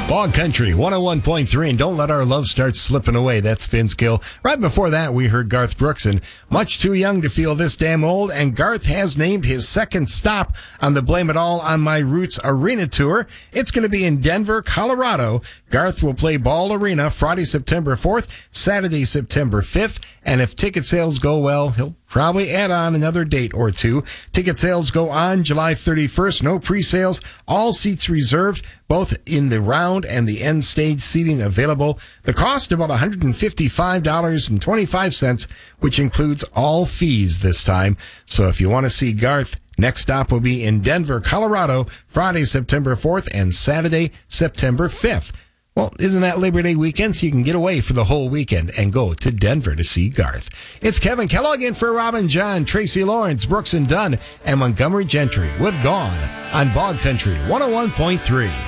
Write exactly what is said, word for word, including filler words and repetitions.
Bog Country one oh one point three, and don't let our love start slipping away. That's Vince Gill. Right before that, we heard Garth Brooks and Much Too Young to Feel This Damn Old, and Garth has named his second stop on the Blame It All on My Roots Arena Tour. It's going to be in Denver, Colorado. Garth will play Ball Arena Friday, September fourth, Saturday, September fifth, and if ticket sales go well, he'll probably add on another date or two. Ticket sales go on July thirty-first. No pre-sales. All seats reserved, both in the round and the end stage seating available. The cost about one hundred fifty-five dollars and twenty-five cents, which includes all fees this time. So if you want to see Garth, next stop will be in Denver, Colorado, Friday, September fourth, and Saturday, September fifth. Well, isn't that Labor Day weekend? So you can get away for the whole weekend and go to Denver to see Garth. It's Kevin Kellogg in for Robin John, Tracy Lawrence, Brooks and Dunn, and Montgomery Gentry with Gone on Bog Country one oh one point three.